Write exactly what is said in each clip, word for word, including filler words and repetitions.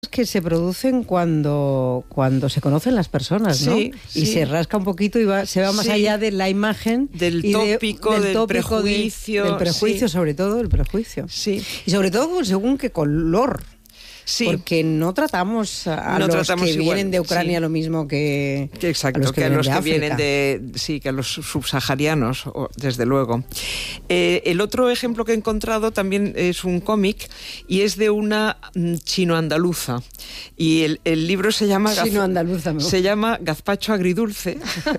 que se producen cuando, cuando se conocen las personas, ¿no? Sí, y sí. se rasca un poquito y va, se va más Sí. allá de la imagen del y de- tópico, del, del tópico de- prejuicio. del prejuicio, sí. sobre todo el prejuicio. Sí. Y sobre todo según qué color. Sí. Porque no tratamos a No los tratamos que igual, vienen de Ucrania sí. lo mismo que, Que Exacto, a los que, que a vienen, los de que vienen África. de, sí, que a los subsaharianos, o- desde luego. Eh, el otro ejemplo que he encontrado también es un cómic y es de una mm, chino-andaluza. Y el, el libro se llama... Gaz- Chino-andaluza, me Se llama Gazpacho Agridulce.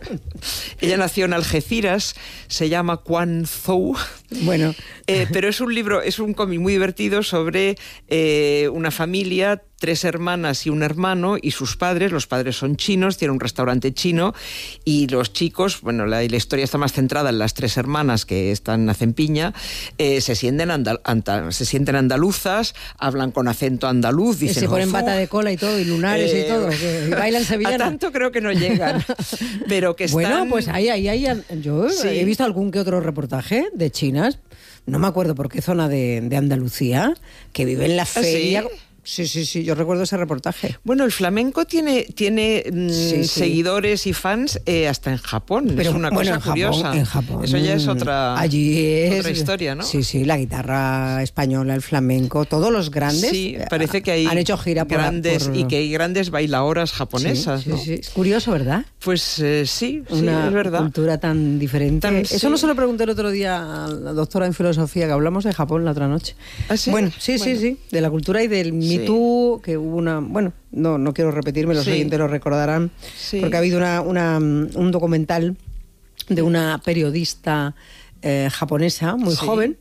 Ella nació en Algeciras, se llama Quan Zhou. Bueno, Eh, pero es un libro, es un cómic muy divertido sobre eh, una familia, tres hermanas y un hermano y sus padres. Los padres son chinos, tienen un restaurante chino y los chicos, bueno, la, la historia está más centrada en las tres hermanas que están hacen piña, eh, se, sienten andal, andal, se sienten andaluzas, hablan con acento andaluz, y dicen... se ponen "Ofu". bata de cola y todo, y lunares Eh, y todo, que, y bailan A sevillana. tanto creo que no llegan, pero que están... Bueno, pues ahí, ahí, ahí, yo Sí. he visto algún que otro reportaje de chinas, no me acuerdo por qué zona de, de Andalucía, que vive en la feria. ¿sí? Sí, sí, sí, yo recuerdo ese reportaje. Bueno, el flamenco tiene, tiene mm, Sí, sí. seguidores y fans eh, hasta en Japón. Pero es una bueno, cosa en Japón, curiosa. en Japón, Eso ya es otra, allí es, otra historia, ¿no? Sí, sí, la guitarra española, el flamenco, todos los grandes Sí, eh, parece que hay han hecho gira por, grandes por- y que hay grandes bailadoras japonesas, sí, ¿no? sí, sí. Es curioso, ¿verdad? Pues eh, sí, sí, Una es verdad. cultura tan diferente. Tan- Eso sí. no se lo pregunté el otro día a la doctora en filosofía, que hablamos de Japón la otra noche. ¿Ah, sí? Bueno, sí, Bueno. sí, sí, de la cultura y del Me Sí. Too, que hubo una... Bueno, no, no quiero repetirme, los Sí. oyentes lo recordarán, Sí. porque ha habido una, una, un documental de una periodista eh, japonesa muy Sí. joven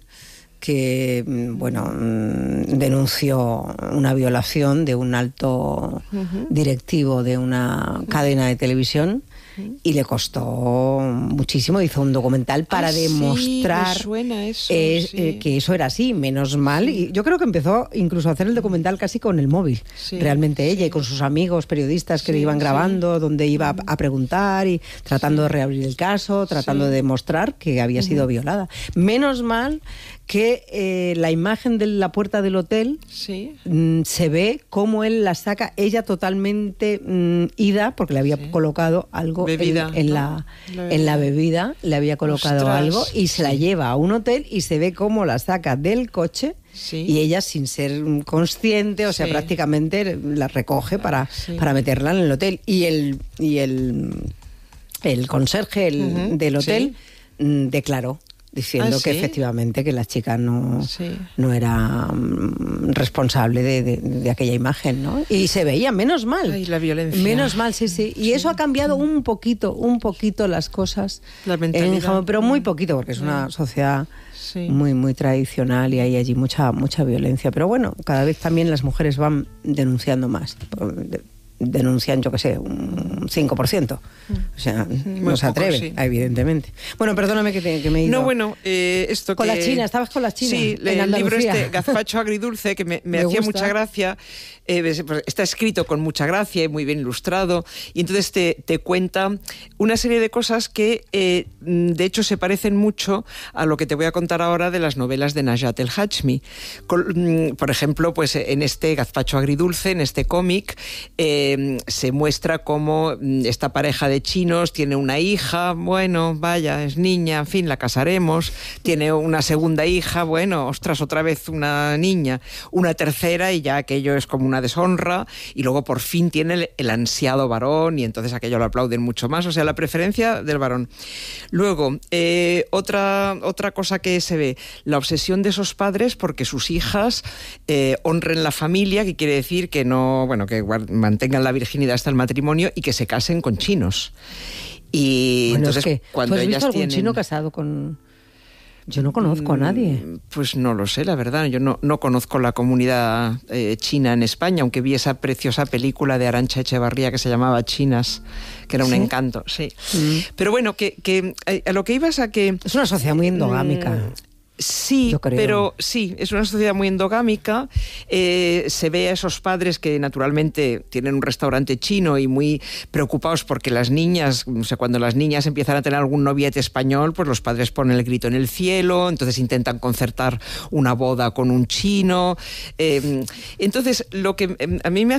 que, mm, bueno, mm, denunció una violación de un alto Ujú. directivo de una cadena de televisión y le costó muchísimo. Hizo un documental para Ah, sí, demostrar me suena eso, eh, sí. eh, que eso era así, menos mal. Y yo creo que empezó incluso a hacer el documental casi con el móvil, Sí, realmente ella, sí. y con sus amigos periodistas que Sí, le iban sí. grabando, donde iba a, a preguntar y tratando de reabrir el caso, tratando Sí. de demostrar que había sido violada. Menos mal que eh, la imagen de la puerta del hotel Sí. mm, se ve cómo él la saca, ella totalmente mm, ida, porque le había Sí. colocado algo en- Bebida, en, ¿no? la, La en la bebida. bebida, le había colocado Ostras, algo y se la sí. lleva a un hotel y se ve cómo la saca del coche. Sí. Y ella, sin ser mm, consciente, o sea, Sí. prácticamente la recoge para, Sí. para meterla en el hotel. Y el, y el, el conserje el- Ujú, del hotel mm, declaró, diciendo ¿Ah, que sí? efectivamente que la chica no, Sí. no era mm, responsable de, de- de aquella imagen, ¿no? Y se veía, menos mal. Ay, la violencia. Menos mal, sí, sí. Y eso ha cambiado un poquito, un poquito las cosas La en mentalidad. Japón, pero muy poquito, porque es una sociedad Sí. muy, muy tradicional y hay allí mucha, mucha violencia. Pero bueno, cada vez también las mujeres van denunciando más. De- denuncian, yo qué sé, un cinco por ciento. O sea, Muy no se poco, atreven, sí. evidentemente. Bueno, perdóname que, te- que me he ido. No, bueno, eh, esto Con que... las chinas, estabas con las chinas, Sí, en el libro Andalucía. este, Gazpacho Agridulce, que me, me Me hacía gusta. mucha gracia, eh, ves, pues, está escrito con mucha gracia y muy bien ilustrado, y entonces te, te cuenta una serie de cosas que, eh, de hecho, se parecen mucho a lo que te voy a contar ahora de las novelas de Najat El Hachmi. Con- mm, Por ejemplo, pues en este Gazpacho Agridulce, en este cómic, eh, se muestra cómo mm, esta pareja de chinos tiene una hija, bueno, vaya, es niña, en fin, la casaremos, tiene una segunda hija, bueno, ostras, otra vez una niña, una tercera y ya aquello es como una deshonra, y luego por fin tiene el, el ansiado varón y entonces aquello lo aplauden mucho más, o sea, la preferencia del varón. Luego, eh, otra, otra cosa que se ve, la obsesión de esos padres porque sus hijas eh, honren la familia, que quiere decir que no, bueno, que guard- mantengan la virginidad hasta el matrimonio y que se casen con chinos. Y Bueno, entonces es que, cuando ¿tú has ellas visto algún tienen... chino casado con...? Yo no conozco a nadie. Mm, Pues no lo sé, la verdad. Yo no, no conozco la comunidad eh, china en España, aunque vi esa preciosa película de Arantxa Echevarría que se llamaba Chinas, que era un ¿Sí? encanto, sí. Mm. Pero bueno, que, que eh, a lo que ibas a que... Es una sociedad muy endogámica. Mm, Sí, Yo creo. pero sí, es una sociedad muy endogámica. Eh, se ve a esos padres que naturalmente tienen un restaurante chino y muy preocupados porque las niñas, o sea, cuando las niñas empiezan a tener algún noviete español, pues los padres ponen el grito en el cielo, entonces intentan concertar una boda con un chino. Eh, entonces, lo que eh, a mí me hace